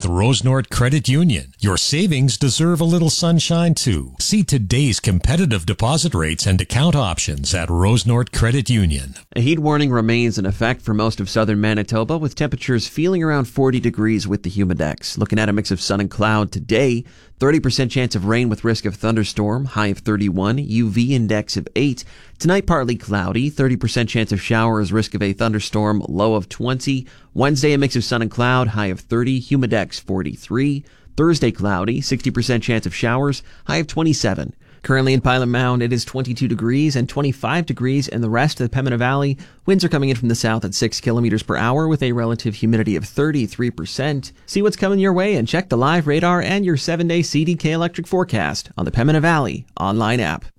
Rosenort Credit Union. Your savings deserve a little sunshine too. See today's competitive deposit rates and account options at Rosenort Credit Union. A heat warning remains in effect for most of southern Manitoba, with temperatures feeling around 40 degrees with the humidex. Looking at a mix of sun and cloud today, 30% chance of rain with risk of thunderstorm, high of 31, UV index of 8. Tonight, partly cloudy, 30% chance of showers, risk of a thunderstorm, low of 20. Wednesday, a mix of sun and cloud, high of 30, humidex 43. Thursday, cloudy, 60% chance of showers, high of 27. Currently in Pilot Mound, it is 22 degrees and 25 degrees in the rest of the Pembina Valley. Winds are coming in from the south at 6 kilometers per hour with a relative humidity of 33%. See what's coming your way and check the live radar and your 7-day CDK electric forecast on the Pembina Valley online app.